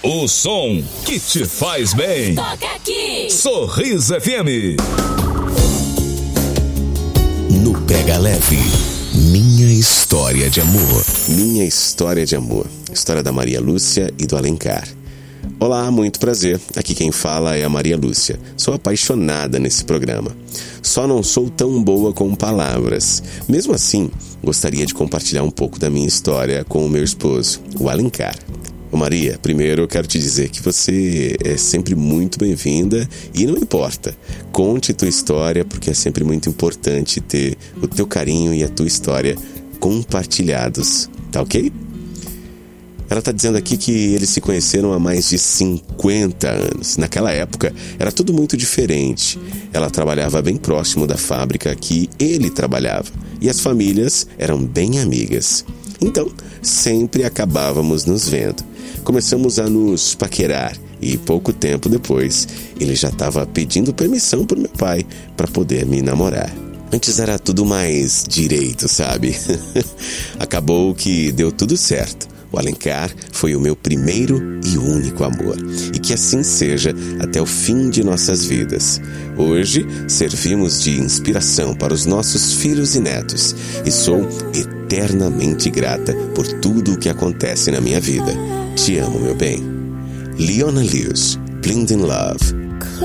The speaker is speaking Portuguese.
O som que te faz bem. Toca aqui. Sorriso FM. No Pega Leve, Minha História de Amor. Minha História de Amor. História da Maria Lúcia e do Alencar. Olá, muito prazer. Aqui quem fala é a Maria Lúcia. Sou apaixonada nesse programa. Só não sou tão boa com palavras. Mesmo assim, gostaria de compartilhar um pouco da minha história com o meu esposo, o Alencar. Maria, primeiro eu quero te dizer que você é sempre muito bem-vinda e não importa, conte tua história, porque é sempre muito importante ter o teu carinho e a tua história compartilhados, tá ok? Ela tá dizendo aqui que eles se conheceram há mais de 50 anos. Naquela época era tudo muito diferente. Ela trabalhava bem próximo da fábrica que ele trabalhava e as famílias eram bem amigas. Então, sempre acabávamos nos vendo. Começamos a nos paquerar e pouco tempo depois ele já estava pedindo permissão pro meu pai para poder me namorar. Antes era tudo mais direito, sabe? Acabou que deu tudo certo. O Alencar foi o meu primeiro e único amor. E que assim seja até o fim de nossas vidas. Hoje, servimos de inspiração para os nossos filhos e netos. E sou eternamente grata por tudo o que acontece na minha vida. Te amo, meu bem. Leona Lewis, Blind in Love.